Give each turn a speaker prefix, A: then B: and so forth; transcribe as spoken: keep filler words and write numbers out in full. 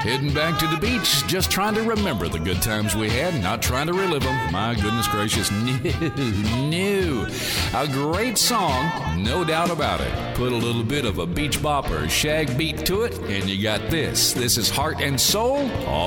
A: Heading back to the beach, just trying to remember the good times we had, not trying to relive them. My goodness gracious, no, no. A great song, no doubt about it. Put a little bit of a beach bop or shag beat to it, and you got this. This is Heart and Soul.